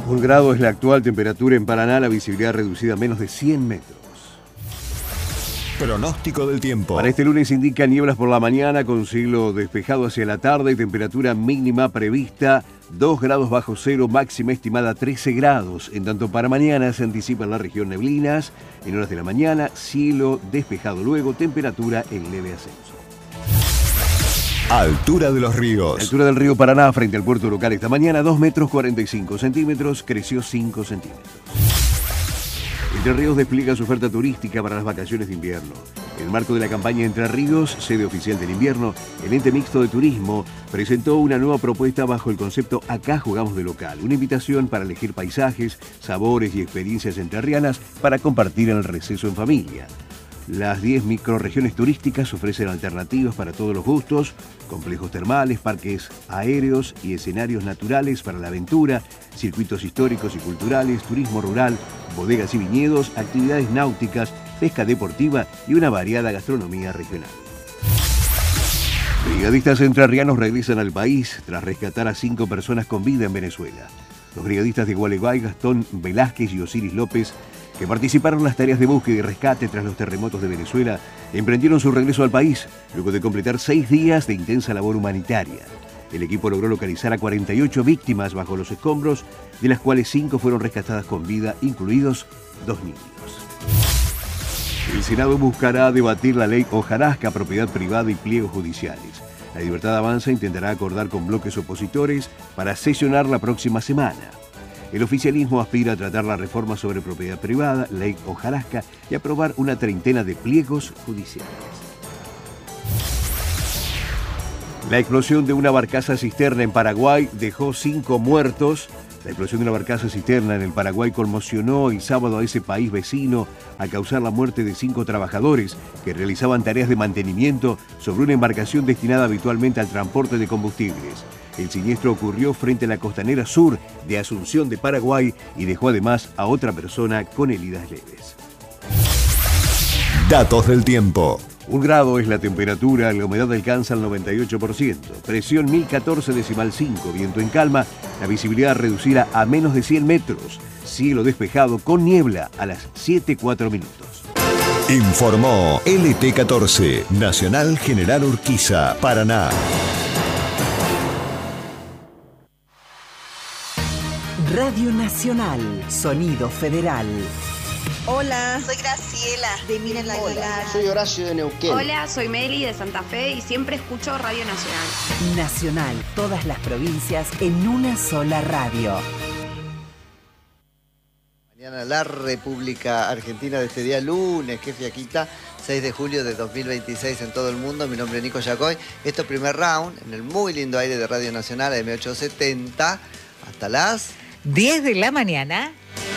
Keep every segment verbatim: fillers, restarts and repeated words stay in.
Un grado es la actual temperatura en Paraná, la visibilidad reducida a menos de cien metros. Pronóstico del tiempo. Para este lunes indica nieblas por la mañana con cielo despejado hacia la tarde y temperatura mínima prevista dos grados bajo cero, máxima estimada trece grados. En tanto para mañana se anticipa en la región neblinas, en horas de la mañana cielo despejado luego, temperatura en leve ascenso. Altura de los ríos. La altura del río Paraná frente al puerto local esta mañana, dos metros cuarenta y cinco centímetros, creció cinco centímetros. Entre Ríos despliega su oferta turística para las vacaciones de invierno. En el marco de la campaña Entre Ríos, sede oficial del invierno, el ente mixto de turismo presentó una nueva propuesta bajo el concepto Acá jugamos de local. Una invitación para elegir paisajes, sabores y experiencias entrerrianas para compartir en el receso en familia. Las diez microrregiones turísticas ofrecen alternativas para todos los gustos, complejos termales, parques aéreos y escenarios naturales para la aventura, circuitos históricos y culturales, turismo rural, bodegas y viñedos, actividades náuticas, pesca deportiva y una variada gastronomía regional. Brigadistas entrerrianos regresan al país tras rescatar a cinco personas con vida en Venezuela. Los brigadistas de Gualeguay, Gastón Velázquez y Osiris López, que participaron en las tareas de búsqueda y rescate tras los terremotos de Venezuela, emprendieron su regreso al país, luego de completar seis días de intensa labor humanitaria. El equipo logró localizar a cuarenta y ocho víctimas bajo los escombros, de las cuales cinco fueron rescatadas con vida, incluidos dos niños. El Senado buscará debatir la ley hojarasca, propiedad privada y pliegos judiciales. La Libertad Avanza intentará acordar con bloques opositores para sesionar la próxima semana. El oficialismo aspira a tratar la reforma sobre propiedad privada, ley hojarasca y aprobar una treintena de pliegos judiciales. La explosión de una barcaza cisterna en Paraguay dejó cinco muertos. La explosión de una barcaza cisterna en el Paraguay conmocionó el sábado a ese país vecino al causar la muerte de cinco trabajadores que realizaban tareas de mantenimiento sobre una embarcación destinada habitualmente al transporte de combustibles. El siniestro ocurrió frente a la costanera sur de Asunción de Paraguay y dejó además a otra persona con heridas leves. Datos del tiempo. Un grado es la temperatura, la humedad alcanza el noventa y ocho por ciento, presión mil catorce decimal cinco, viento en calma, la visibilidad reducida a menos de cien metros, cielo despejado con niebla a las siete cuatro minutos. Informó L T catorce, Nacional General Urquiza, Paraná. Radio Nacional, Sonido Federal. Hola, soy Graciela de Miren la Hola, soy Horacio de Neuquén. Hola, soy Mary de Santa Fe y siempre escucho Radio Nacional. Nacional, todas las provincias en una sola radio. Mañana la República Argentina de este día lunes, qué fiaquita, seis de julio de dos mil veintiséis en todo el mundo. Mi nombre es Nico Yacoy. Esto es primer round en el muy lindo aire de Radio Nacional A M ochocientos setenta hasta las diez de la mañana.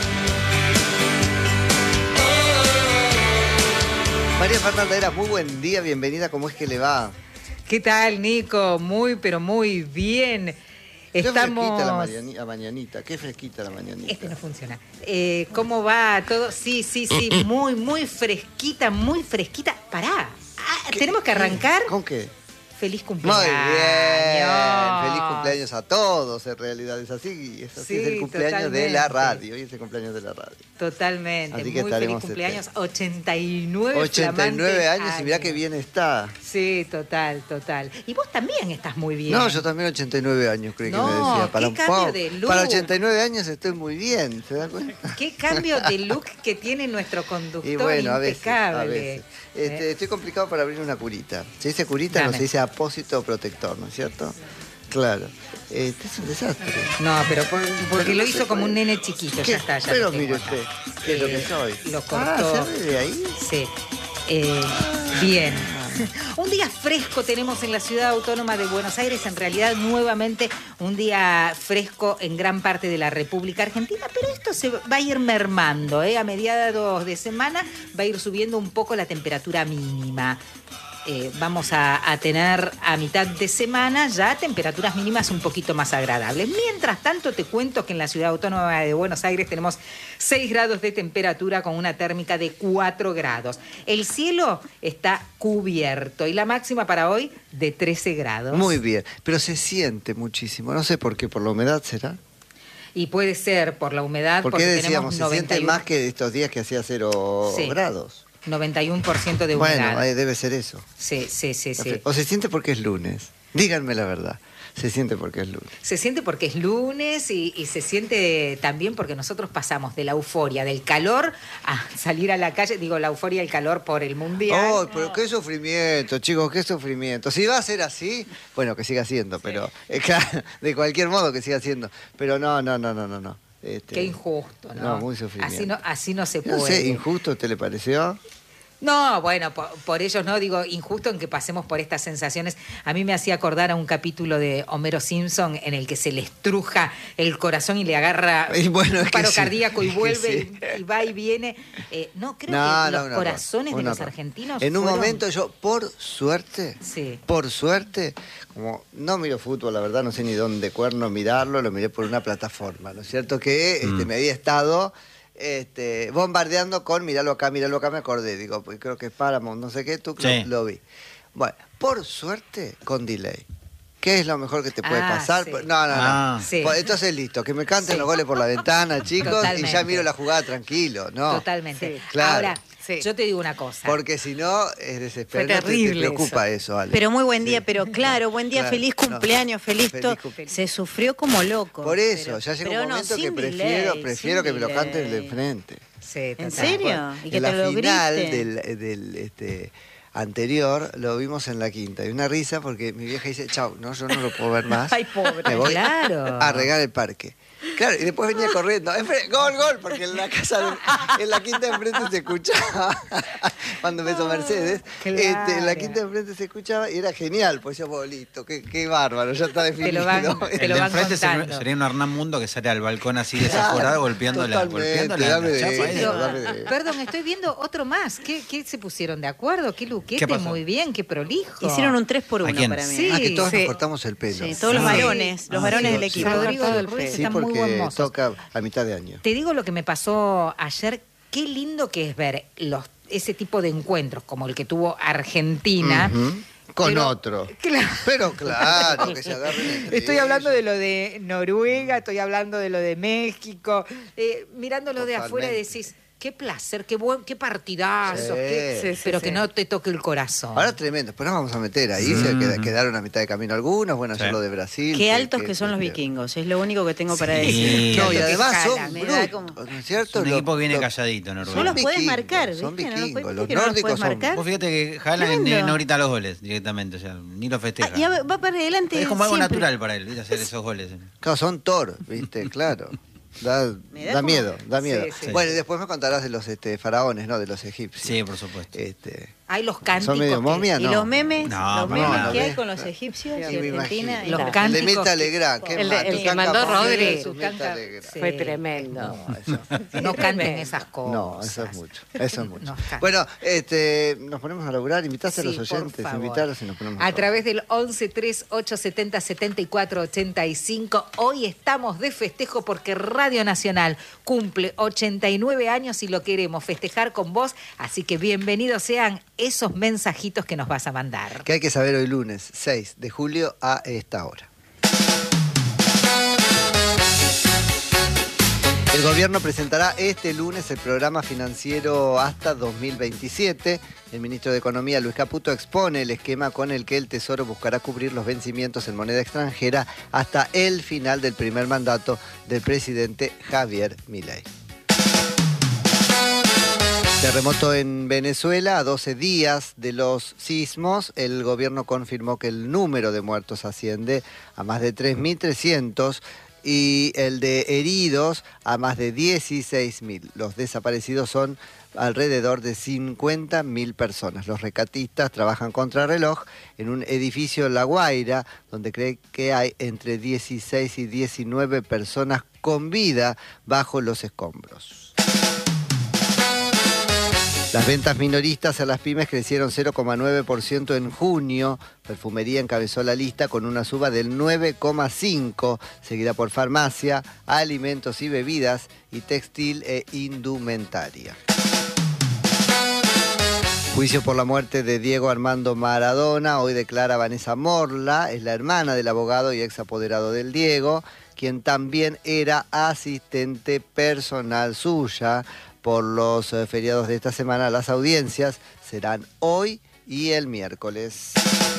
María Fernanda Heras, muy buen día, bienvenida, ¿cómo es que le va? ¿Qué tal, Nico? Muy, pero muy bien. Qué Estamos... fresquita la, mañani... la mañanita, qué fresquita la mañanita. Este no funciona. Eh, ¿Cómo va todo? Sí, sí, sí, muy, muy fresquita, muy fresquita. Pará, ah, tenemos que arrancar. ¿Con qué? Feliz cumpleaños. Muy bien, feliz cumpleaños a todos, en realidad es así, es así, Sí, es el cumpleaños totalmente. de la radio, hoy es el cumpleaños de la radio. Totalmente, Así que muy feliz estaremos, cumpleaños, este, ochenta y nueve ochenta y nueve flamantes años y mirá qué bien está. Sí, total, total. Y vos también estás muy bien. No, yo también ochenta y nueve años, creí No, que me decía. Para qué un cambio poco, de look. Para ochenta y nueve años estoy muy bien, ¿se da cuenta? Qué cambio de look que tiene nuestro conductor, Y bueno, a veces, impecable. a veces. Este, ¿Eh? Estoy complicado para abrir una curita. Se dice curita, Dame. no se dice apósito protector, ¿no es cierto? Claro. Este es un desastre. No, pero por- porque Pero lo no hizo se como puede. un nene chiquito, ¿Qué? ya está. Ya Pero lo tengo mire acá. usted, ¿qué es lo que Eh, soy? Lo cortó. Ah, ¿se ve de ahí? Sí. Eh, bien. Un día fresco tenemos en la ciudad autónoma de Buenos Aires, en realidad nuevamente un día fresco en gran parte de la República Argentina, pero esto se va a ir mermando, ¿eh? A mediados de semana va a ir subiendo un poco la temperatura mínima. Eh, vamos a, a tener a mitad de semana ya temperaturas mínimas un poquito más agradables. Mientras tanto, te cuento que en la Ciudad Autónoma de Buenos Aires tenemos seis grados de temperatura con una térmica de cuatro grados. El cielo está cubierto y la máxima para hoy de trece grados. Muy bien, pero se siente muchísimo. No sé por qué, por la humedad será. Y puede ser por la humedad, ¿Por porque qué decíamos, tenemos se noventa y siente uno más que estos días que hacía cero Sí. grados? noventa y uno por ciento de humedad. Bueno, eh, debe ser eso. Sí, sí, sí, sí. O se siente porque es lunes. Díganme la verdad. Se siente porque es lunes. Se siente porque es lunes y, y se siente también porque nosotros pasamos de la euforia, del calor, a salir a la calle. Digo, la euforia y el calor por el mundial. ¡Ay, pero qué sufrimiento, chicos, qué sufrimiento! Si va a ser así, bueno, que siga siendo, pero eh, claro, de cualquier modo que siga siendo. Pero no, no, no, no, no. no. Este, Qué injusto, ¿no? No, muy sufrimiento. Así no, así no se puede. No sé, ¿injusto te le pareció? No, bueno, por, por ellos no, digo, injusto en que pasemos por estas sensaciones. A mí me hacía acordar a un capítulo de Homero Simpson en el que se le estruja el corazón y le agarra Y bueno, un es que paro sí, cardíaco y es que vuelve sí. y, y va y viene. Eh, no, creo No, que no, los un horror, corazones un de los horror. argentinos En un fueron- momento yo, por suerte, Sí. por suerte, como no miro fútbol, la verdad no sé ni dónde cuerno mirarlo, lo miré por una plataforma, ¿no es cierto? Que este, me había estado este, bombardeando con miralo acá, miralo acá, me acordé, digo, pues creo que es Paramount, no sé qué, tú Sí. lo, lo vi. Bueno, por suerte, con delay. ¿Qué es lo mejor que te puede Ah, pasar? sí. No, no, no. Ah. Sí. Pues entonces listo, que me canten Sí. los goles por la ventana, chicos, y ya Totalmente. miro la jugada tranquilo, ¿no? Totalmente. Sí. Claro. Ahora, Sí. yo te digo una cosa. Porque si no, es desesperante. Fue terrible Te preocupa eso, Ale. Pero muy buen día, Sí. pero claro, buen día, Claro, feliz no. cumpleaños, feliz, Feliz todo. cumple- Se sufrió como loco. Por eso, pero- ya llega pero un no, momento que sin prefiero, delay, prefiero sin que me lo canten de delay. enfrente. Sí, ¿En total. serio? Y que en te la lo final griten. del, del este, anterior lo vimos en la quinta. Y una risa porque mi vieja dice, chau, no, yo no lo puedo ver más. Ay, pobre. Me voy Claro. a regar el parque. Claro, y después venía corriendo. Enfre- Gol, gol, porque en la casa, de- en la quinta de enfrente se escuchaba. Cuando empezó Mercedes, Claro. este, en la quinta de enfrente se escuchaba y era genial. Pues yo, bolito, qué, qué bárbaro, ya está Te definido. lo van- te El lo de van enfrente sería, contando. sería un Hernán Mundo que sale al balcón así desaforado, golpeándola, Totalmente, golpeándola dame la de chapa eso, esa. Pero, dame de- perdón, estoy viendo otro más. ¿Qué, qué se pusieron de acuerdo? ¿Qué luquete? ¿Qué pasó? Muy bien, qué prolijo. Hicieron un tres por ¿A uno quién? para mí. Sí. Ah, que todos Sí. nos cortamos el pelo. Sí, todos los Sí. varones, los Ah, varones sí, del sí. equipo. Rodrigo Todo del el Ruiz pelo. Sí, están muy porque buen mozos. toca a mitad de año. Te digo lo que me pasó ayer. Qué lindo que es ver los, ese tipo de encuentros como el que tuvo Argentina. Ujú. Con Pero- otro. Claro. Pero claro, que se agarren entre Estoy hablando de ellos. lo de Noruega, estoy hablando de lo de México, eh, mirándolo de afuera y Totalmente. decís, qué placer, qué buen, qué partidazo, Sí. qué- Sí, sí, pero sí. que no te toque el corazón. Ahora tremendo, pero nos vamos a meter ahí, se qued- quedaron a mitad de camino algunos, bueno, Sí. ayer lo de Brasil. Qué altos que son los que- vikingos, es lo único que tengo para Sí. decir. No, y que además jalan, son me da brutos, como- ¿no es cierto? Un Los- equipo viene los- calladito, No Noruega. los puedes vikingos, marcar, son ¿viste? No los vikingos, puedes- los ¿viste que no los nórdicos puedes son- marcar? Vos fíjate que ¿Qué Haaland onda? no grita los goles directamente, o sea, ni lo festeja. Ah, ya va va para adelante. Es como algo siempre. natural para él, ¿viste? Hacer esos goles. Claro, son Thor, ¿viste? Claro. Da, Me da da como- miedo, da miedo. Sí, sí. Bueno, y después me contarás de los este, faraones, ¿no? De los egipcios. Sí, por supuesto. Este, Hay los cánticos. son medio que- momias, Y ¿no? los memes, No, los no, memes no, que hay no. con los egipcios Sí, y me Argentina. imagino. y Los tal. El de cánticos Mirta que- Legrand, qué El de- mal. el Tú que tan mandó capaz de Rodri. su Mirta Legrand. Sí. Fue tremendo. No, eso, No canten esas cosas. no, eso es mucho. Eso es mucho. No canten. Bueno, este, nos ponemos a laburar, invitaste Sí, a los por oyentes, favor. invitarlos y nos ponemos A a través del once tres ocho setenta setenta y cuatro ochenta y cinco. Hoy estamos de festejo porque Radio Nacional cumple ochenta y nueve años y lo queremos festejar con vos. Así que bienvenidos sean esos mensajitos que nos vas a mandar. que hay que saber hoy lunes seis de julio a esta hora. El gobierno presentará este lunes el programa financiero hasta dos mil veintisiete. El ministro de Economía, Luis Caputo, expone el esquema con el que el Tesoro buscará cubrir los vencimientos en moneda extranjera hasta el final del primer mandato del presidente Javier Milei. Terremoto en Venezuela, a doce días de los sismos, el gobierno confirmó que el número de muertos asciende a más de tres mil trescientos y el de heridos a más de dieciséis mil. Los desaparecidos son alrededor de cincuenta mil personas. Los rescatistas trabajan contrarreloj en un edificio en La Guaira, donde cree que hay entre dieciséis y diecinueve personas con vida bajo los escombros. Las ventas minoristas a las pymes crecieron cero coma nueve por ciento en junio. Perfumería encabezó la lista con una suba del nueve coma cinco por ciento, seguida por farmacia, alimentos y bebidas y textil e indumentaria. Juicio por la muerte de Diego Armando Maradona. Hoy declara Vanessa Morla, es la hermana del abogado y ex apoderado del Diego, quien también era asistente personal suya. Por los eh, feriados de esta semana, las audiencias serán hoy y el miércoles.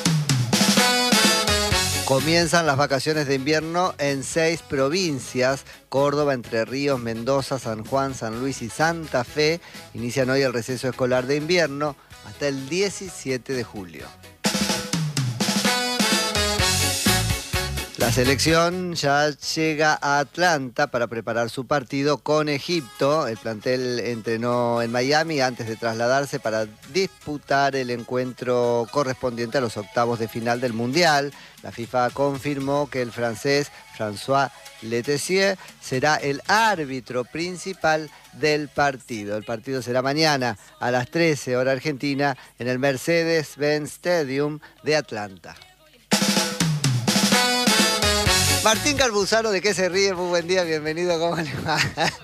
Comienzan las vacaciones de invierno en seis provincias: Córdoba, Entre Ríos, Mendoza, San Juan, San Luis y Santa Fe. Inician hoy el receso escolar de invierno hasta el diecisiete de julio. La selección ya llega a Atlanta para preparar su partido con Egipto. El plantel entrenó en Miami antes de trasladarse para disputar el encuentro correspondiente a los octavos de final del Mundial. La FIFA confirmó que el francés François Letessier será el árbitro principal del partido. El partido será mañana a las trece hora argentina en el Mercedes-Benz Stadium de Atlanta. Martín Campuzano, ¿de qué se ríe? Muy buen día, bienvenido, ¿cómo le va?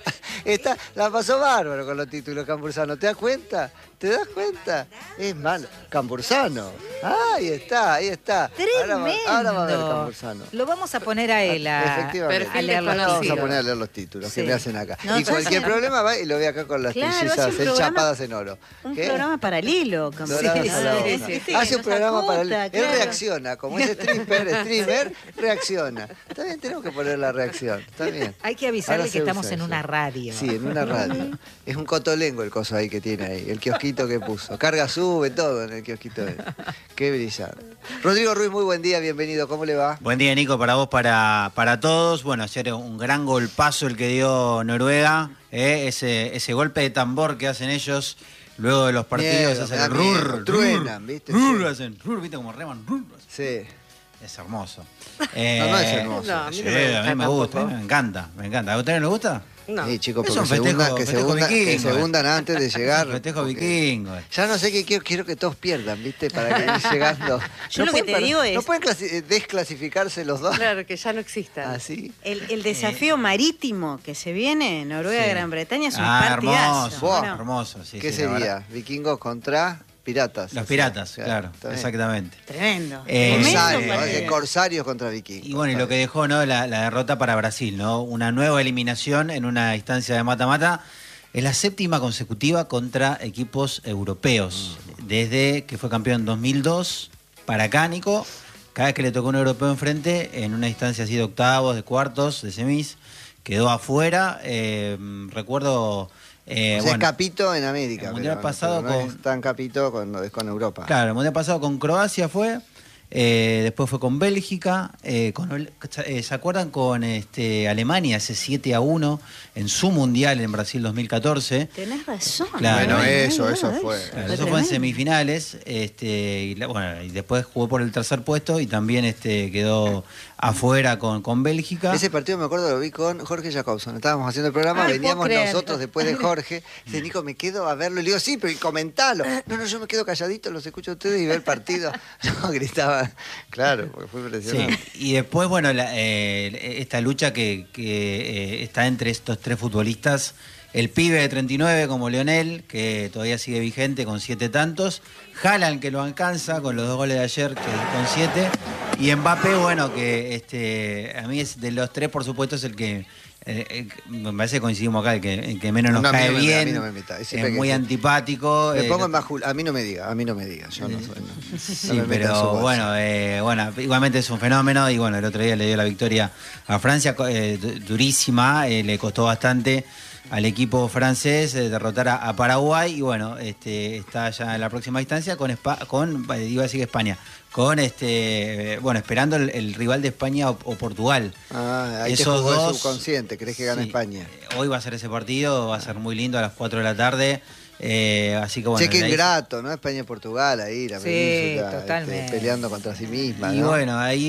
Está, la pasó bárbaro con los títulos, Campuzano, ¿te das cuenta? ¿Te das cuenta? Es malo. Campuzano. Ah, ahí está, ahí está. Tremendo. Ahora, ahora va a ver Campuzano. Lo vamos a poner a él a, Efectivamente. a leer los Ahora vamos a títulos. poner a leer los títulos Sí. que me hacen acá. No, y cualquier claro. problema va y lo ve acá con las Claro, hace trillizas un programa- enchapadas en oro. Un ¿Qué? programa paralelo. Como Doradas sí, a la sí, hoja. sí, sí, Hace un nos programa acota, para él. Él claro. reacciona, como es stripper, streamer, reacciona. Está bien, tenemos que poner la reacción. Está bien. Hay que avisarle Ahora que se estamos usa en eso. una radio. Sí, en una radio. Es un cotolengo el coso ahí que tiene ahí, el kiosquito que puso. Carga, sube, todo en el kiosquito de él. Qué brillante. Rodrigo Ruiz, muy buen día, bienvenido. ¿Cómo le va? Buen día, Nico, para vos, para, para todos. Bueno, ayer un gran golpazo el que dio Noruega, ¿eh? ese, ese golpe de tambor que hacen ellos luego de los partidos, Miedo, hacen me da el rur, miedo. Truenan, rur, ¿viste? rur, Sí. hacen rur, ¿viste? Como reman, rur. Sí. Es hermoso. No, no es hermoso. No, a mí Sí, no me a mí me gusta gusta, a mí tampoco. me encanta, me encanta. ¿A ustedes les gusta? No. Sí, chicos, Es porque un se festejo- hundan, que, se festejo hundan, que vikingo, se eh. hundan antes de llegar. Festejo porque vikingo. Ya no sé qué quiero, quiero que todos pierdan, ¿viste? Para que ir llegando. Yo lo que pueden te per- digo es- No pueden clasi- eh, desclasificarse los dos. Claro, que ya no exista. Así. El, el desafío marítimo que se viene, Noruega-Gran Sí. Bretaña, es un Ah, partidazo. hermoso, Buah. ¿no? hermoso. Sí, ¿Qué sí, la sería? verdad. Vikingos contra piratas. Los así. piratas, claro, está bien. exactamente. Tremendo. Eh, Tremendo Corsarios, partido. ¿no? Corsarios contra vikingos. Y bueno, y lo que dejó, ¿no? La, la derrota para Brasil, ¿no? Una nueva eliminación en una instancia de mata-mata. Es la séptima consecutiva contra equipos europeos. Desde que fue campeón en dos mil dos para acá, Nico, cada vez que le tocó un europeo enfrente, en una instancia así de octavos, de cuartos, de semis, quedó afuera. Eh, recuerdo... Eh, O sea, bueno, es capito en América. el mundial pero- pasado pero no con- es tan capito cuando es con Europa. Claro, el mundial pasado con Croacia fue, eh, después fue con Bélgica, eh, con, Hol- eh, ¿se acuerdan con este, Alemania ese siete a uno en su mundial en Brasil dos mil catorce? Tenés razón. Claro. Bueno, Ay, eso, ay, eso ay, fue. Claro, fue eso fue en tremendo. semifinales, este, y, la- bueno, y después jugó por el tercer puesto y también este, quedó afuera con, con Bélgica. Ese partido me acuerdo lo vi con Jorge Jacobson. Estábamos haciendo el programa, Ay, veníamos puedo creer. nosotros después de Jorge. Dice, Nico, me quedo a verlo. Y le digo, sí, pero y comentalo. No, no, yo me quedo calladito, los escucho a ustedes y veo el partido. No, gritaba. Claro, porque fue Sí, impresionante. y después, bueno, la- eh, esta lucha que, que, eh, está entre estos tres futbolistas, el pibe de treinta y nueve como Lionel, que todavía sigue vigente con siete tantos, Haaland, que lo alcanza con los dos goles de ayer, que con siete, y Mbappé, bueno, que este a mí es de los tres, por supuesto, es el que, eh, eh, me parece que coincidimos acá, el que, el que menos nos No, a mí cae no me- a mí bien, no me meta. es Siempre que- muy antipático. Me eh, pongo no- en bajul. A mí no me diga, a mí no me diga. Yo no soy. No, Sí, no me meta en su pero bolsa. bueno, eh, bueno, igualmente es un fenómeno y bueno, el otro día le dio la victoria a Francia, eh, du- durísima, eh, le costó bastante al equipo francés eh, derrotar a, a Paraguay y bueno, este está ya en la próxima instancia con, Espa- con eh, iba a decir España, con este, eh, bueno, esperando el, el rival de España o, o Portugal. Ah, ahí te Esos jugó el dos- subconsciente. ¿Crees que gana Sí, España? eh, Hoy va a ser ese partido, va a ser muy lindo a las cuatro de la tarde. Eh, así que bueno. Che, qué de ahí- ingrato, ¿no? España y Portugal ahí, la Sí, península, este, totalmente. peleando contra sí misma. Y ¿no? bueno, ahí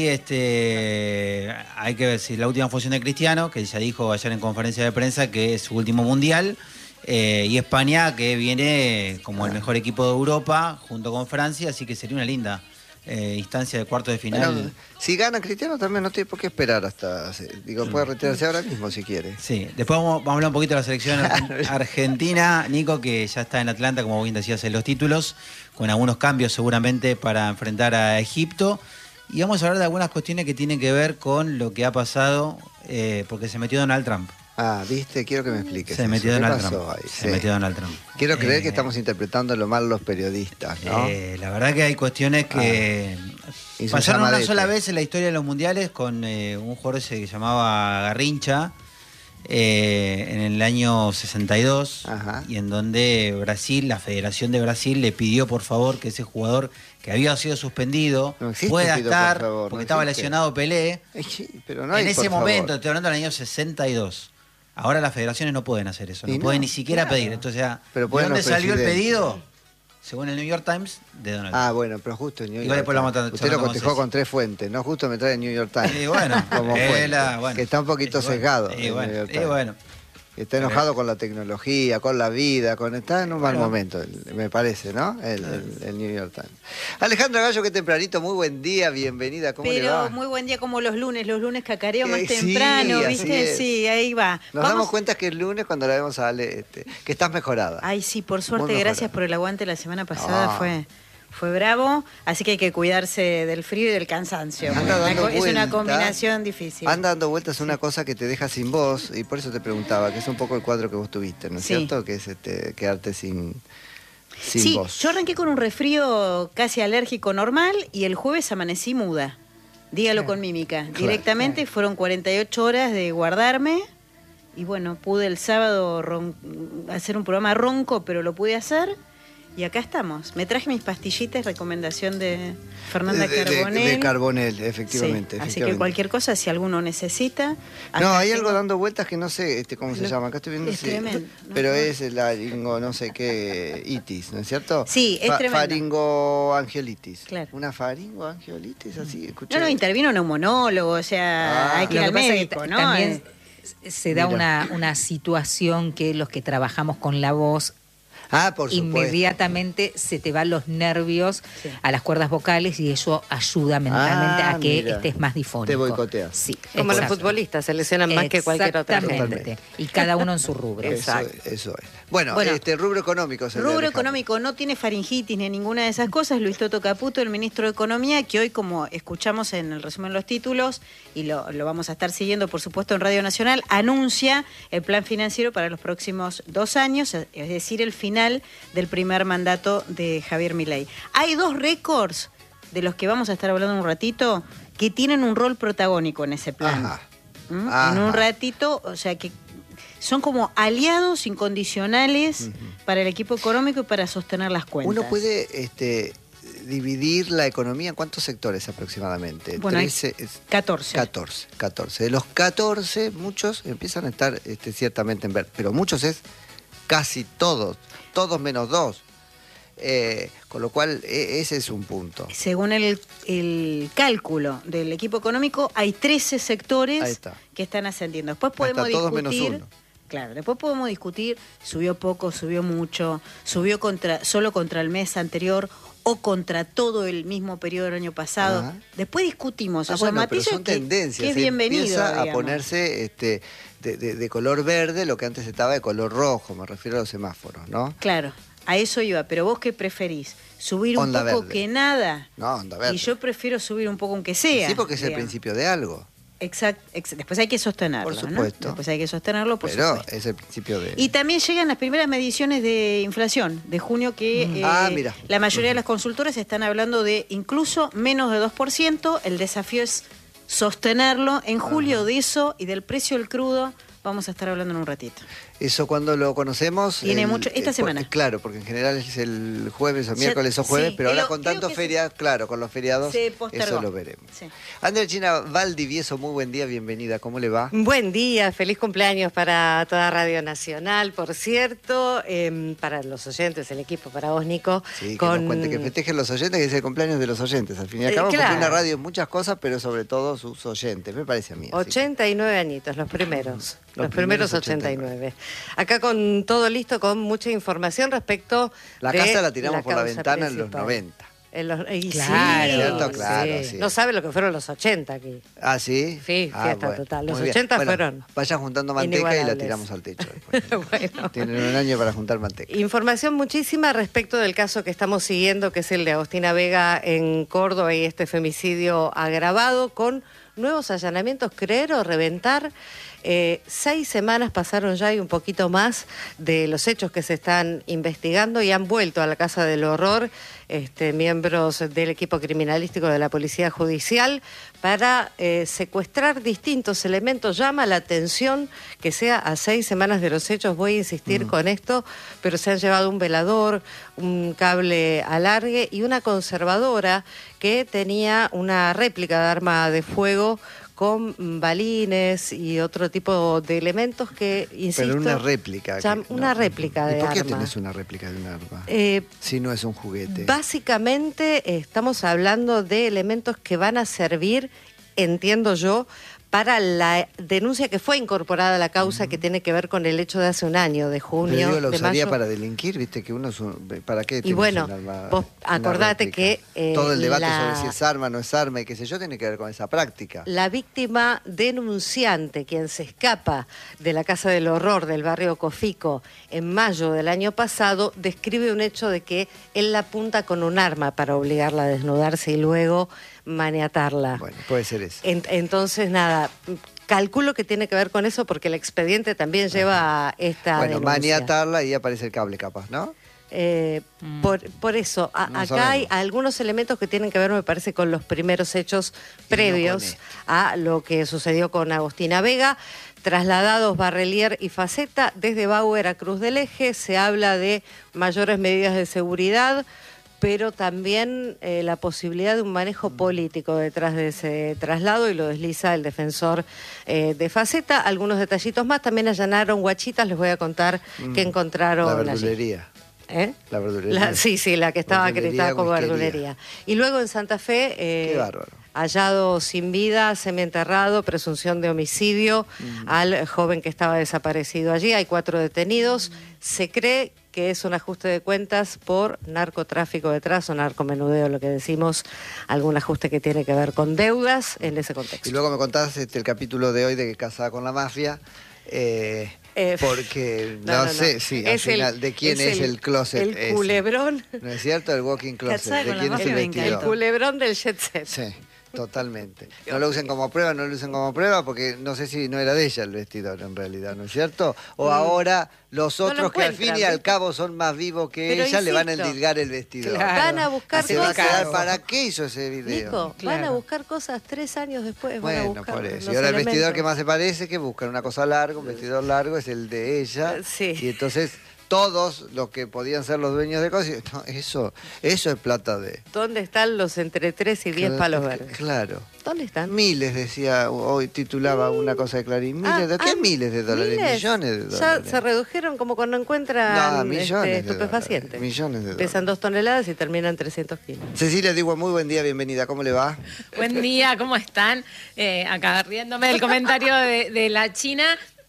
este hay que ver si la última función de Cristiano, que ya dijo ayer en conferencia de prensa que es su último mundial, eh, y España, que viene como el mejor equipo de Europa, junto con Francia, así que sería una linda eh, instancia de cuartos de final. Bueno, si gana Cristiano también no tiene por qué esperar hasta... Digo, puede retirarse ahora mismo si quiere. Sí, después vamos, vamos a hablar un poquito de la selección argen- argentina, Nico, que ya está en Atlanta, como bien decías en los títulos, con algunos cambios seguramente para enfrentar a Egipto. Y vamos a hablar de algunas cuestiones que tienen que ver con lo que ha pasado, eh, porque se metió Donald Trump. Ah, viste, quiero que me expliques. Se eso. metió ¿Qué Donald pasó Trump. ahí? Se Sí. metió Donald Trump. Quiero creer Eh, que estamos interpretándolo mal los periodistas, ¿no? Eh, la verdad que hay cuestiones que Ah, hizo pasaron un una llamadete. sola vez en la historia de los mundiales con eh, un jugador ese que se llamaba Garrincha eh, en el año sesenta y dos. Ajá. Y en donde Brasil, la Federación de Brasil, le pidió por favor que ese jugador que había sido suspendido No existe pueda pido por estar, favor, porque no estaba existe. lesionado Pelé. Ay, sí, pero no hay, En ese por favor. momento, estoy hablando del año sesenta y dos. Ahora las federaciones no pueden hacer eso, no, Y no, pueden ni siquiera claro. pedir. Entonces, Pero ¿de pueden dónde los salió el presidentes. pedido? Según el New York Times, de Donald Trump. Ah, bueno, pero justo el New Igual York después lo vamos a Times. estar Usted lo charlando cotejó con con tres fuentes, no justo me trae el New York Times. Y bueno, como eh, fuente, la- bueno. que está un poquito Y bueno, sesgado. y el bueno, New York y Times. bueno. Está enojado con la tecnología, con la vida, con está en un mal Bueno. momento, el- me parece, ¿no? El, el- el New York Times. Alejandra Gallo, qué tempranito, muy buen día, bienvenida, ¿cómo le Pero va? muy buen día como los lunes, los lunes cacareo Eh, más sí, temprano, así ¿viste? es. Sí, ahí va. Nos Vamos- damos cuenta que el lunes cuando la vemos a Ale, este, que estás mejorada. Ay, sí, por Muy suerte, mejorada. gracias por el aguante la semana pasada, Ah. fue, fue bravo, así que hay que cuidarse del frío y del cansancio. Anda Una dando co- es una vueltas. combinación difícil. Anda dando vueltas una cosa que te deja sin voz, y por eso te preguntaba, que es un poco el cuadro que vos tuviste, ¿no es Sí. cierto? Que es este, quedarte sin, sin sí, voz. yo arranqué con un resfrío casi alérgico normal y el jueves amanecí muda. Dígalo Claro. con mímica. Claro. Directamente fueron cuarenta y ocho horas de guardarme y bueno, pude el sábado ron- hacer un programa ronco, pero lo pude hacer y acá estamos. Me traje mis pastillitas, recomendación de Fernanda de, de- Carbonell. de Carbonell, efectivamente. Sí, así efectivamente. que cualquier cosa, si alguno necesita. No, acá hay tengo- algo dando vueltas que no sé este, cómo se Lo- llama. Acá estoy viendo. es sí, tremendo, ¿no? Pero es la lingo, no sé qué, itis, ¿no es cierto? Sí, es tremendo. Faringoangiolitis. Claro. Una faringoangiolitis, así, escuché. No, no, intervino un neumonólogo, o sea, Ah. hay que ir Lo al que pasa es que médico, ta- ¿no? también Eh, se da Mira. una, una situación que los que trabajamos con la voz, Ah, por supuesto. inmediatamente se te van los nervios Sí. a las cuerdas vocales y eso ayuda mentalmente Ah, a que mira. estés más difónico. Te boicotea. Sí, Como los exacto. futbolistas, se lesionan más que cualquier otra gente. Exactamente. Y cada uno en su rubro. Eso, Exacto. eso es. Bueno, Bueno. este rubro económico. es el de Rubro Alejandro. económico no tiene faringitis ni ninguna de esas cosas. Luis Toto Caputo, el ministro de Economía, que hoy, como escuchamos en el resumen de los títulos, y lo, lo vamos a estar siguiendo, por supuesto, en Radio Nacional, anuncia el plan financiero para los próximos dos años, es decir, el final del primer mandato de Javier Milei. Hay dos récords de los que vamos a estar hablando en un ratito que tienen un rol protagónico en ese plan. Ajá. ¿Mm? Ajá. En un ratito, o sea que son como aliados incondicionales para el equipo económico y para sostener las cuentas. Uno puede este, dividir la economía en cuántos sectores aproximadamente. Bueno, hay Trece, es- catorce. catorce, catorce. De los catorce, muchos empiezan a estar este, ciertamente en verde, pero muchos es casi todos, todos menos dos. Eh, con lo cual, e- ese es un punto. Según el, el cálculo del equipo económico, hay trece Ahí sectores está. que están ascendiendo. Después Ahí podemos está, todos menos discutir. uno. Claro, después podemos discutir, subió poco, subió mucho, subió contra, solo contra el mes anterior o contra todo el mismo periodo del año pasado. Ajá. Después discutimos Ah, esos bueno, pero matices son que, tendencias. que es se bienvenido. Empieza a digamos. ponerse este, de, de- de color verde lo que antes estaba de color rojo, me refiero a los semáforos, ¿no? Claro, a eso iba, pero vos qué preferís, subir un Onda poco verde. que nada. No, anda verde. Y yo prefiero subir un poco aunque sea. Sí, porque es el digamos. principio de algo. Exacto, después hay que sostenerlo, Por ¿no? supuesto. Después hay que sostenerlo, por Pero supuesto. es el principio de... Y también llegan las primeras mediciones de inflación de junio que eh, Ah, mira. la mayoría de las consultoras están hablando de incluso menos de dos por ciento. El desafío es sostenerlo. En julio de eso y del precio del crudo vamos a estar hablando en un ratito. Eso cuando lo conocemos... Tiene el- mucho- esta eh, semana. por- claro, porque en general es el jueves o Ya- miércoles o jueves, sí, pero ahora pero con creo tanto que feria, claro, con los feriados, se postergó. eso lo veremos. Sí. Andrea China Valdivieso, muy buen día, bienvenida, ¿cómo le va? Buen día, feliz cumpleaños para toda Radio Nacional, por cierto, eh, para los oyentes, el equipo, para vos, Nico. Sí, que con- nos cuente, que festejen los oyentes, que es el cumpleaños de los oyentes, al fin y al Eh, cabo, porque claro. una radio es muchas cosas, pero sobre todo sus oyentes, me parece a mí. así que- ochenta y nueve añitos, los primeros. Los, Los primeros primeros ochenta y nueve. Acá con todo listo, con mucha información respecto La de casa la tiramos por la causa ventana en los principal. noventa. En los, y Claro, sí, ¿cierto? Claro, sí. sí. No sabe lo que fueron los ochenta aquí. ¿Ah, sí? Sí, Ah, fiesta bueno, total. Los muy bien. ochenta Bueno, fueron vayan juntando manteca y la inigualables. tiramos al techo después. Bueno. Tienen un año para juntar manteca. Información muchísima respecto del caso que estamos siguiendo, que es el de Agostina Vega en Córdoba y este femicidio agravado con nuevos allanamientos, creer o reventar. Eh, seis semanas pasaron ya y un poquito más de los hechos que se están investigando y han vuelto a la Casa del Horror este, miembros del equipo criminalístico de la Policía Judicial para eh, secuestrar distintos elementos. Llama la atención que sea a seis semanas de los hechos, voy a insistir mm. con esto, pero se han llevado un velador, un cable alargue y una conservadora que tenía una réplica de arma de fuego con balines y otro tipo de elementos que, insisto... Pero una réplica. Ya, que, una no, réplica de arma. ¿Y por qué arma. tenés una réplica de un arma? Eh, si no es un juguete. Básicamente eh, estamos hablando de elementos que van a servir, entiendo yo, para la denuncia que fue incorporada a la causa uh-huh. que tiene que ver con el hecho de hace un año, de junio, Pero digo, ¿lo de usaría mayo? para delinquir? ¿Viste que uno es un, ¿para qué? Y bueno, un arma, vos acordate que... Eh, Todo el debate la... sobre si es arma, no es arma y qué sé yo, tiene que ver con esa práctica. La víctima denunciante, quien se escapa de la Casa del Horror del barrio Cofico en mayo del año pasado, describe un hecho de que él la apunta con un arma para obligarla a desnudarse y luego maniatarla. Bueno, puede ser eso. En, entonces, nada... Calculo que tiene que ver con eso porque el expediente también lleva esta Bueno, denuncia. maniatarla y aparece el cable capaz, ¿no? Eh, mm. por, por eso, a, no acá sabemos. hay algunos elementos que tienen que ver, me parece, con los primeros hechos previos no este. a lo que sucedió con Agostina Vega. Trasladados Barrelier y Faceta desde Bauer a Cruz del Eje, se habla de mayores medidas de seguridad, pero también eh, la posibilidad de un manejo político detrás de ese traslado, y lo desliza el defensor eh, de Faceta. Algunos detallitos más, también allanaron Guachitas, les voy a contar mm, que encontraron la verdulería. allí. ¿Eh? La verdulería. La, sí, sí, la que estaba acreditada como verdulería. Y luego en Santa Fe, eh, Qué bárbaro. hallado sin vida, semienterrado, presunción de homicidio mm. al joven que estaba desaparecido allí. Hay cuatro detenidos. Mm. Se cree que es un ajuste de cuentas por narcotráfico detrás o narcomenudeo, lo que decimos, algún ajuste que tiene que ver con deudas en ese contexto. Y luego me contás este, el capítulo de hoy de Casada con la Mafia, eh, eh, porque no, no, no sé, no. sí, al es final, el, ¿de quién es, es el, el closet? El ese? Culebrón. ¿No es cierto? El walking closet. Casada ¿De con quién la es el mafia, vestido? El culebrón del jet set. Sí. Totalmente. No lo usen como prueba, no lo usen como prueba, porque no sé si no era de ella el vestidor en realidad, ¿no es cierto? O mm. ahora los otros no que al fin y al cabo son más vivos que Pero ella, insisto, le van a endilgar el vestidor. Claro. Van a buscar Se cosas. Va a quedar, ¿para qué hizo ese video? Nico, claro. van a buscar cosas tres años después. Bueno, van a buscar por eso. los Y ahora elementos. el vestidor que más se parece, que buscan una cosa larga, un vestidor largo, es el de ella. Sí. Y entonces todos los que podían ser los dueños de cosas, no, eso, eso es plata de... ¿Dónde están los entre tres y diez palos verdes? Claro. ¿Dónde están? Miles, decía, hoy titulaba una cosa de Clarín. Miles ah, de, ¿qué ah, miles de dólares? ¿miles? Millones de dólares. Ya se redujeron como cuando encuentran no, millones este, estupefacientes. De millones de dólares. Pesan dos toneladas y terminan trescientos kilos. Cecilia, digo, muy buen día, bienvenida. ¿Cómo le va? Buen día, ¿cómo están? Eh, acá riéndome del comentario de, de la China.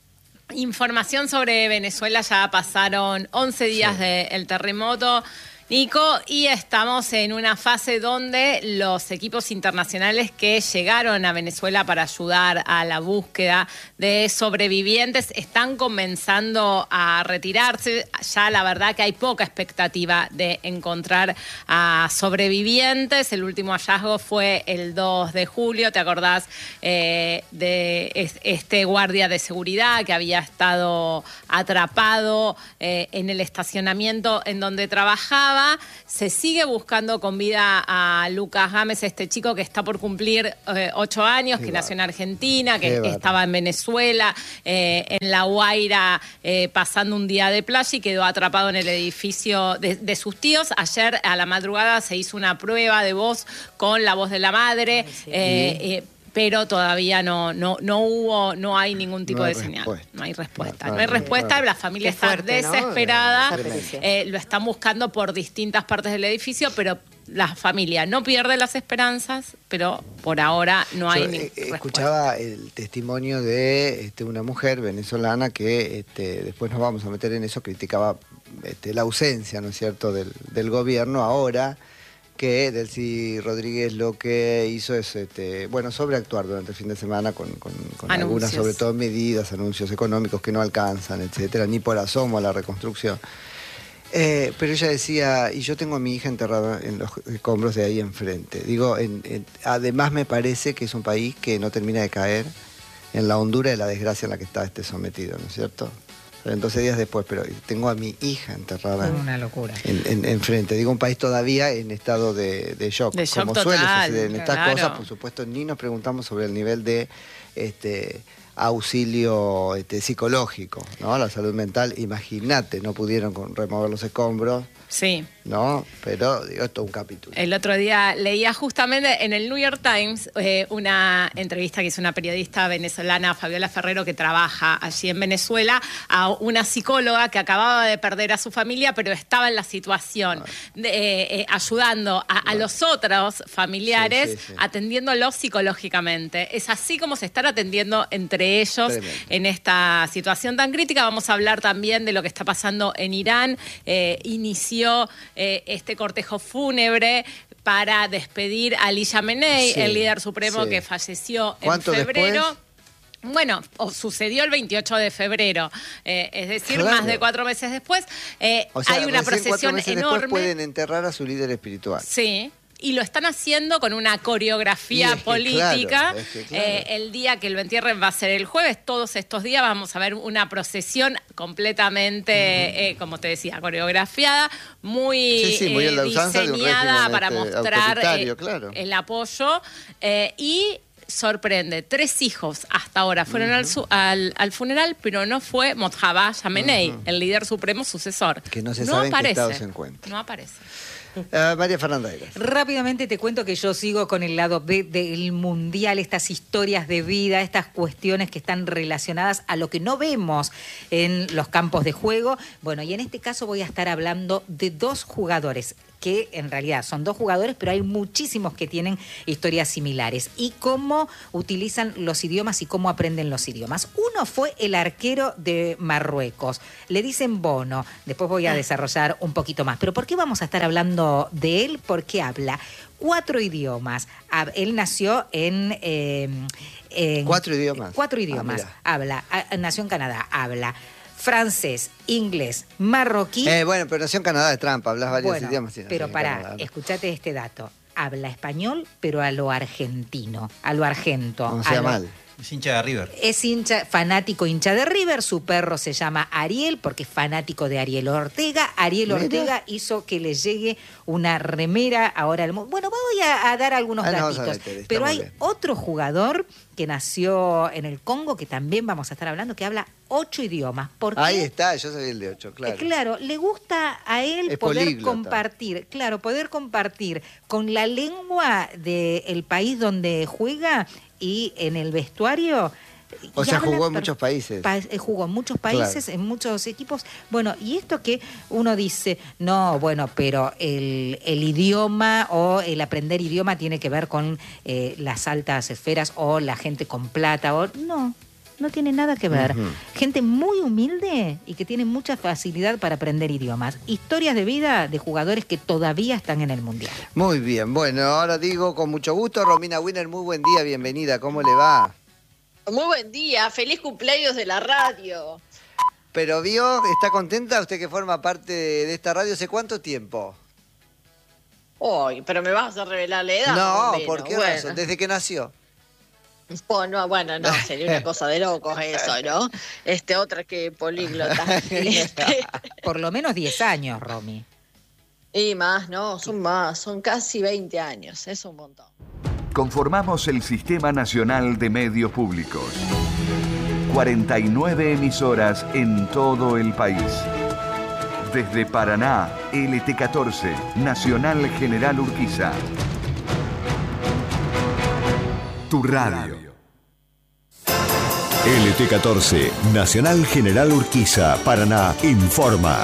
Información sobre Venezuela, ya pasaron once días sí. del terremoto, Nico, y estamos en una fase donde los equipos internacionales que llegaron a Venezuela para ayudar a la búsqueda de sobrevivientes están comenzando a retirarse. Ya la verdad que hay poca expectativa de encontrar a sobrevivientes. El último hallazgo fue el dos de julio, ¿te acordás? Eh, de este guardia de seguridad que había estado atrapado eh, en el estacionamiento en donde trabajaba. Se sigue buscando con vida a Lucas Gámez, este chico que está por cumplir eh, ocho años, Qué que bar. nació en Argentina, que Qué estaba bar. en Venezuela, eh, en La Guaira, eh, pasando un día de playa y quedó atrapado en el edificio de, de sus tíos. Ayer a la madrugada se hizo una prueba de voz con la voz de la madre. Ay, sí. eh, eh, pero todavía no, no, no hubo, no hay ningún tipo no hay de señal. Respuesta. No hay respuesta. No, no hay no, respuesta, no. la familia Qué está fuerte, desesperada. ¿no? Eh, lo están buscando por distintas partes del edificio, pero la familia no pierde las esperanzas, pero por ahora no hay Yo, ni eh, respuesta. Escuchaba el testimonio de este, una mujer venezolana que, este, después nos vamos a meter en eso, criticaba este, la ausencia, ¿no es cierto?, del, del gobierno ahora, que Delcy Rodríguez lo que hizo es, este, bueno, sobreactuar durante el fin de semana con, con, con algunas, sobre todo medidas, anuncios económicos que no alcanzan, etcétera, ni por asomo a la reconstrucción. Eh, pero ella decía, y yo tengo a mi hija enterrada en los escombros de ahí enfrente. Digo, en, en, además me parece que es un país que no termina de caer en la hondura de la desgracia en la que está este sometido, ¿no es cierto? doce días después, pero tengo a mi hija enterrada. Es una locura. En, en, enfrente. Digo, un país todavía en estado de, de shock. De shock como total, suele suceder en estas claro. cosas, por supuesto, ni nos preguntamos sobre el nivel de este, auxilio este, psicológico, ¿no? La salud mental, imagínate, no pudieron con, remover los escombros. Sí. No, pero digo, esto es un capítulo. El otro día leía justamente en el New York Times eh, una entrevista que hizo una periodista venezolana, Fabiola Ferrero, que trabaja allí en Venezuela, a una psicóloga que acababa de perder a su familia, pero estaba en la situación, de, eh, eh, ayudando a, a los otros familiares, Sí, sí, sí. atendiéndolos psicológicamente. Es así como se están atendiendo entre ellos Tremendo. en esta situación tan crítica. Vamos a hablar también de lo que está pasando en Irán. Eh, inició eh, este cortejo fúnebre para despedir a Ali Khamenei, Sí, el líder supremo sí. que falleció en ¿Cuánto febrero. después? Bueno, o sucedió el veintiocho de febrero, eh, es decir, Claro. más de cuatro meses después. Eh, O sea, hay una recién cuatro procesión meses enorme. después pueden enterrar a su líder espiritual. Sí. Y lo están haciendo con una coreografía Y es que política. claro, es que claro. Eh, el día que lo entierren va a ser el jueves. Todos estos días vamos a ver una procesión completamente, uh-huh. eh, como te decía, coreografiada, muy, Sí, sí, muy eh, a la usanza de un diseñada régimen, para este, mostrar autoritario, eh, claro. el apoyo. Eh, y sorprende, tres hijos hasta ahora fueron uh-huh. al, su, al, al funeral, pero no fue Mojtaba Khamenei, uh-huh. el líder supremo sucesor. Que no se no sabe en qué aparece, estado se encuentra. No aparece. Uh, María Fernanda Eras. Rápidamente te cuento que yo sigo con el lado B del mundial, estas historias de vida, estas cuestiones que están relacionadas a lo que no vemos en los campos de juego. Bueno, y en este caso voy a estar hablando de dos jugadores que en realidad son dos jugadores, pero hay muchísimos que tienen historias similares. Y cómo utilizan los idiomas y cómo aprenden los idiomas. Uno fue el arquero de Marruecos. Le dicen Bono. Después voy a desarrollar un poquito más. Pero ¿por qué vamos a estar hablando de él? Porque habla cuatro idiomas. Él nació en... Eh, en ¿Cuatro idiomas? Cuatro idiomas. Ah, habla. Nació en Canadá. Habla francés, inglés, marroquí. Eh, bueno, pero nació en Canadá, de trampa, hablas varios bueno, idiomas. Sí, pero pará, Canadá, ¿no? escuchate este dato. Habla español, pero a lo argentino, a lo argento. No a sea lo... mal. Es hincha de River. Es hincha, fanático hincha de River. Su perro se llama Ariel porque es fanático de Ariel Ortega. Ariel Mira. Ortega hizo que le llegue una remera ahora al mundo. Bueno, voy a, a dar algunos Ah, no, vamos a datitos. meter, está pero muy hay bien. otro jugador que nació en el Congo, que también vamos a estar hablando, que habla ocho idiomas. ¿Por qué? Ahí está, yo sabía el de ocho, claro. Eh, Claro, le gusta a él Es poder políglota. compartir, claro, poder compartir con la lengua del país donde juega y en el vestuario. O y sea, habla jugó en per- muchos países. pa- eh, jugó en muchos países, Claro. en muchos equipos. Bueno, y esto que uno dice, no, bueno, pero el, el idioma o el aprender idioma tiene que ver con eh, las altas esferas o la gente con plata. O no, no tiene nada que ver. Ujú. Gente muy humilde y que tiene mucha facilidad para aprender idiomas. Historias de vida de jugadores que todavía están en el Mundial. Muy bien, bueno, ahora digo con mucho gusto, Romina Winner, muy buen día, bienvenida, ¿cómo le va? Muy buen día, feliz cumpleaños de la radio. Pero vio, ¿está contenta usted que forma parte de, de esta radio hace cuánto tiempo? Uy, pero me vas a revelar la edad. No, Homero. ¿por qué Bueno. razón? Desde que nació. Bueno, bueno, no, sería una cosa de locos eso, ¿no? Este, otra que políglota. Este, Por lo menos diez años, Romy. y más, no, son más, son casi veinte años, es un montón. Conformamos el Sistema Nacional de Medios Públicos. cuarenta y nueve emisoras en todo el país. Desde Paraná, L T catorce, Nacional General Urquiza. Tu radio. L T catorce, Nacional General Urquiza, Paraná, informa.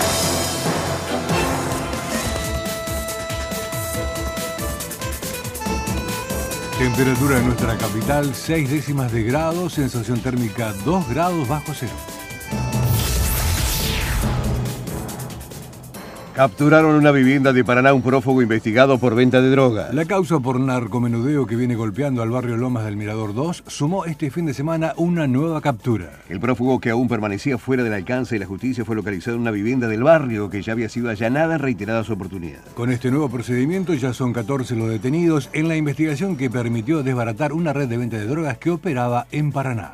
Temperatura en nuestra capital, seis décimas de grado, sensación térmica dos grados bajo cero. Capturaron una vivienda de Paraná un prófugo investigado por venta de droga. La causa por narcomenudeo que viene golpeando al barrio Lomas del Mirador dos sumó este fin de semana una nueva captura. El prófugo, que aún permanecía fuera del alcance de la justicia, fue localizado en una vivienda del barrio que ya había sido allanada en reiteradas oportunidades. Con este nuevo procedimiento ya son catorce los detenidos en la investigación que permitió desbaratar una red de venta de drogas que operaba en Paraná.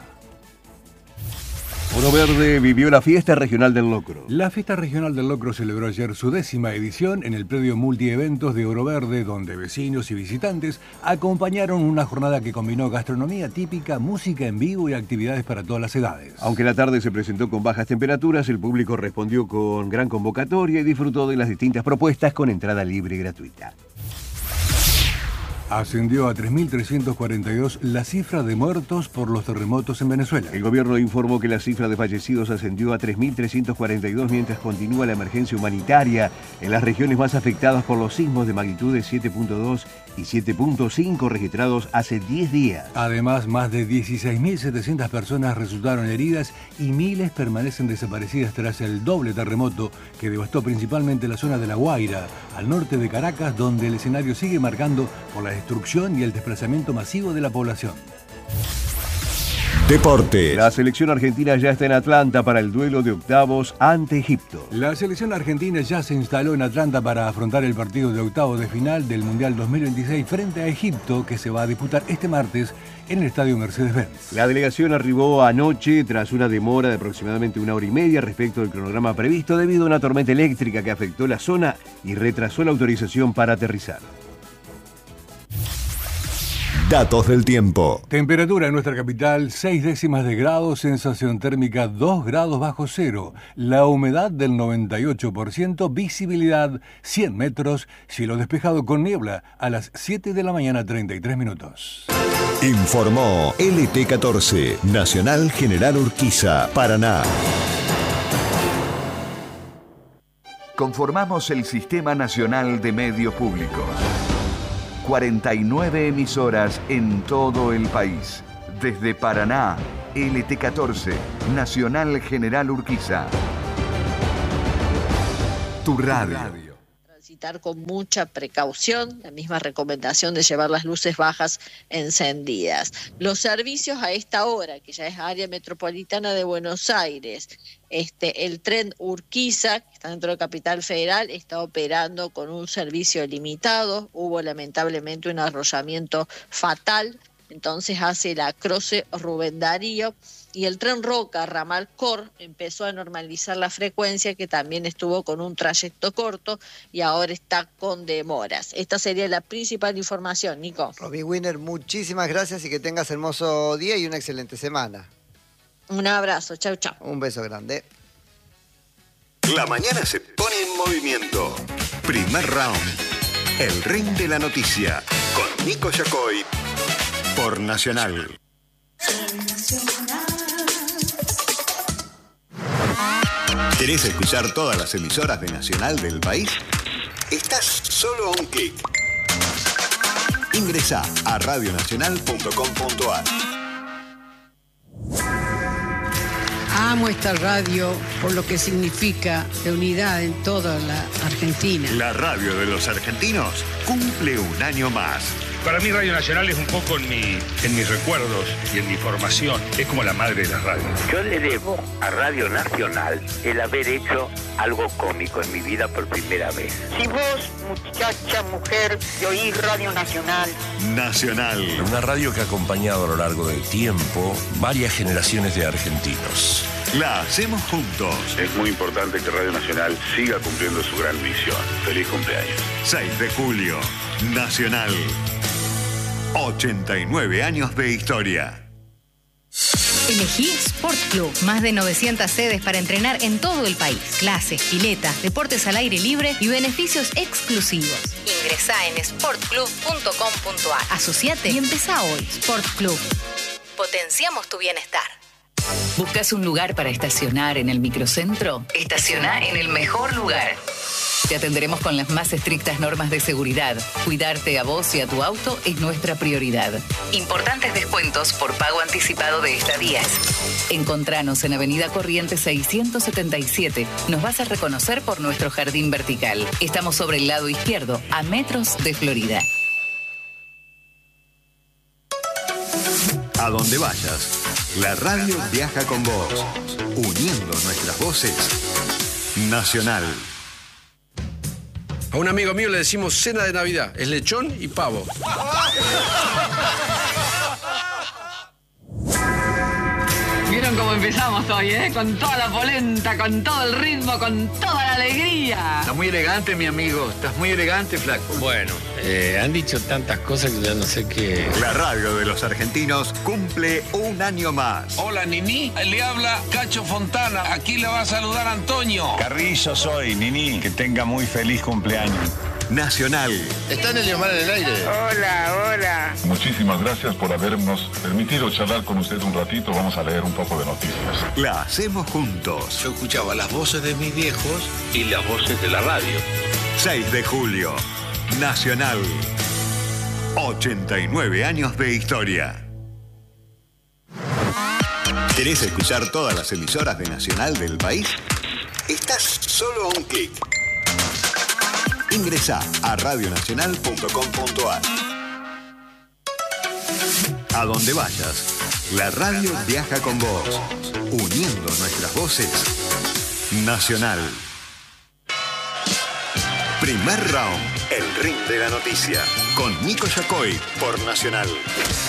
Oro Verde vivió la fiesta regional del locro. La fiesta regional del locro celebró ayer su décima edición en el predio multieventos de Oro Verde, donde vecinos y visitantes acompañaron una jornada que combinó gastronomía típica, música en vivo y actividades para todas las edades. Aunque la tarde se presentó con bajas temperaturas, el público respondió con gran convocatoria y disfrutó de las distintas propuestas con entrada libre y gratuita. Ascendió a tres mil trescientos cuarenta y dos la cifra de muertos por los terremotos en Venezuela. El gobierno informó que la cifra de fallecidos ascendió a tres mil trescientos cuarenta y dos mientras continúa la emergencia humanitaria en las regiones más afectadas por los sismos de magnitudes siete punto dos y siete punto cinco registrados hace diez días. Además, más de dieciséis mil setecientas personas resultaron heridas y miles permanecen desaparecidas tras el doble terremoto que devastó principalmente la zona de La Guaira, al norte de Caracas, donde el escenario sigue marcando por la destrucción y el desplazamiento masivo de la población. Deporte. La selección argentina ya está en Atlanta para el duelo de octavos ante Egipto. La selección argentina ya se instaló en Atlanta para afrontar el partido de octavos de final del Mundial dos mil veintiséis frente a Egipto, que se va a disputar este martes en el estadio Mercedes-Benz. La delegación arribó anoche tras una demora de aproximadamente una hora y media respecto del cronograma previsto debido a una tormenta eléctrica que afectó la zona y retrasó la autorización para aterrizar. Datos del tiempo. Temperatura en nuestra capital, seis décimas de grado, sensación térmica dos grados bajo cero, la humedad del noventa y ocho por ciento, visibilidad cien metros, cielo despejado con niebla a las siete de la mañana, treinta y tres minutos. Informó L T catorce, Nacional General Urquiza, Paraná. Conformamos el Sistema Nacional de Medios Públicos. cuarenta y nueve emisoras en todo el país. Desde Paraná, L T catorce, Nacional General Urquiza. Tu radio. Transitar con mucha precaución, la misma recomendación de llevar las luces bajas encendidas. Los servicios a esta hora, que ya es área metropolitana de Buenos Aires, este, el tren Urquiza, que está dentro de Capital Federal, está operando con un servicio limitado. Hubo lamentablemente un arrollamiento fatal, entonces hace la Croce Rubén Darío. Y el tren Roca, ramal Cor, empezó a normalizar la frecuencia, que también estuvo con un trayecto corto y ahora está con demoras. Esta sería la principal información, Nico. Robbie Winner, muchísimas gracias y que tengas hermoso día y una excelente semana. Un abrazo, chau, chau. Un beso grande. La mañana se pone en movimiento. Primer round. El ring de la noticia. Con Nico Yacoy. Por Nacional. ¿Querés escuchar todas las emisoras de Nacional del país? Estás solo a un clic. Ingresá a radio nacional punto com punto a r. Amo esta radio por lo que significa de unidad en toda la Argentina. La radio de los argentinos cumple un año más. Para mí Radio Nacional es un poco en, mi, en mis recuerdos y en mi formación. Es como la madre de las radios. Yo le debo a Radio Nacional el haber hecho algo cómico en mi vida por primera vez. Si vos, muchacha, mujer, te oís Radio Nacional. Nacional. Una radio que ha acompañado a lo largo del tiempo varias generaciones de argentinos. La hacemos juntos. Es muy importante que Radio Nacional siga cumpliendo su gran misión. Feliz cumpleaños. seis de julio. Nacional. ochenta y nueve años de historia. Elegí Sport Club. Más de novecientas sedes para entrenar en todo el país. Clases, piletas, deportes al aire libre y beneficios exclusivos. Ingresá en sport club punto com punto a r. Asociate y empezá hoy. Sport Club. Potenciamos tu bienestar. ¿Buscas un lugar para estacionar en el microcentro? Estaciona en el mejor lugar. Te atenderemos con las más estrictas normas de seguridad. Cuidarte a vos y a tu auto es nuestra prioridad. Importantes descuentos por pago anticipado de estadías. Encontranos en Avenida Corrientes seiscientos setenta y siete. Nos vas a reconocer por nuestro jardín vertical. Estamos sobre el lado izquierdo, a metros de Florida. A donde vayas, la radio viaja con vos, uniendo nuestras voces. Nacional. A un amigo mío le decimos cena de Navidad. Es lechón y pavo. Vieron cómo empezamos hoy, ¿eh? Con toda la polenta, con todo el ritmo, con toda la alegría. Estás muy elegante, mi amigo. Estás muy elegante, flaco. Bueno, eh, han dicho tantas cosas que ya no sé qué... La radio de los argentinos cumple un año más. Hola, Nini. Le habla Cacho Fontana. Aquí le va a saludar Antonio. Carrillo soy, Nini. Que tenga muy feliz cumpleaños. Nacional. ¿Está Nelly Omar en el aire? Hola, hola. Muchísimas gracias por habernos permitido charlar con usted un ratito. Vamos a leer un poco de noticias. La hacemos juntos. Yo escuchaba las voces de mis viejos y las voces de la radio. seis de julio. Nacional. ochenta y nueve años de historia. ¿Querés escuchar todas las emisoras de Nacional del país? Estás solo a un clic. Ingresá a radio nacional punto com punto a r. A donde vayas, la radio viaja con vos, uniendo nuestras voces. Nacional. Primer round, el ring de la noticia, con Nico Yacoy por Nacional.